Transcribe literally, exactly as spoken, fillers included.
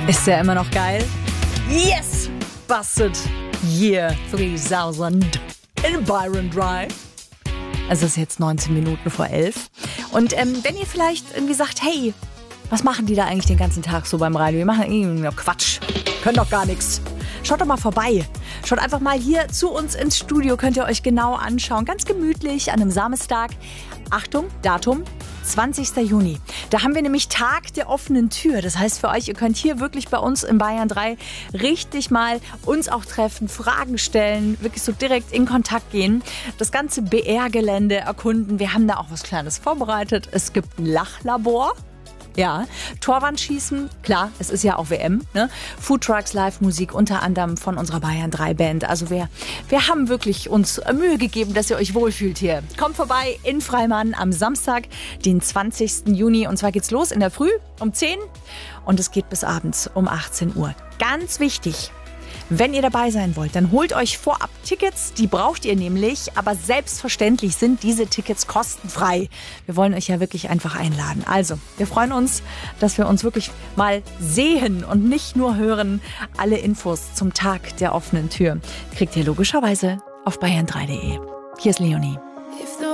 Ist der immer noch geil? Yes! Busted Year dreitausend in Byron Drive. Es ist jetzt neunzehn Minuten vor elf. Und ähm, wenn ihr vielleicht irgendwie sagt, hey, was machen die da eigentlich den ganzen Tag so beim Radio? Wir machen irgendwie nur Quatsch. Können doch gar nichts. Schaut doch mal vorbei. Schaut einfach mal hier zu uns ins Studio. Könnt ihr euch genau anschauen. Ganz gemütlich an einem Samstag. Achtung, Datum, zwanzigster Juni. Da haben wir nämlich Tag der offenen Tür. Das heißt für euch, ihr könnt hier wirklich bei uns in Bayern drei richtig mal uns auch treffen, Fragen stellen, wirklich so direkt in Kontakt gehen, das ganze B R-Gelände erkunden. Wir haben da auch was Kleines vorbereitet. Es gibt ein Lachlabor. Ja, Torwandschießen, klar, es ist ja auch W M, ne? Foodtrucks, Live-Musik, unter anderem von unserer Bayern drei Band. Also wir, wir haben wirklich uns Mühe gegeben, dass ihr euch wohlfühlt hier. Kommt vorbei in Freimann am Samstag, den zwanzigsten Juni. Und zwar geht's los in der Früh um zehn und es geht bis abends um achtzehn Uhr. Ganz wichtig. Wenn ihr dabei sein wollt, dann holt euch vorab Tickets. Die braucht ihr nämlich, aber selbstverständlich sind diese Tickets kostenfrei. Wir wollen euch ja wirklich einfach einladen. Also, wir freuen uns, dass wir uns wirklich mal sehen und nicht nur hören. Alle Infos zum Tag der offenen Tür kriegt ihr logischerweise auf bayern drei punkt de. Hier ist Leonie.